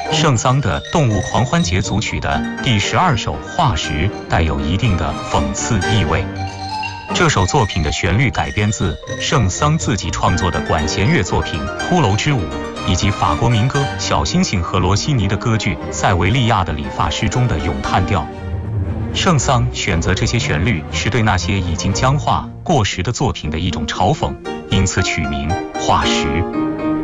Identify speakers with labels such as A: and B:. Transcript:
A: 圣桑的《动物狂欢节组曲》的第12首《化石》带有一定的讽刺意味。这首作品的旋律改编自圣桑自己创作的管弦乐作品《骷髅之舞》，以及法国民歌《小星星》和罗西尼的歌剧《塞维利亚的理发师》中的咏叹调。圣桑选择这些旋律是对那些已经僵化、过时的作品的一种嘲讽，因此取名《化石》。